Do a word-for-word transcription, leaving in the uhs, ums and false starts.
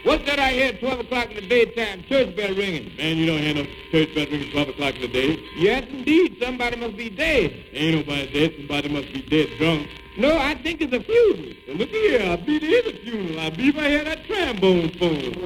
What's that I hear at twelve o'clock in the daytime? Church bell ringing. Man, you don't hear no church bell ringing twelve o'clock in the day. Yes, indeed. Somebody must be dead. Ain't nobody dead. Somebody must be dead drunk. No, I think it's a funeral. Well, look here. I beat it is a funeral. I beat my head that trombone phone.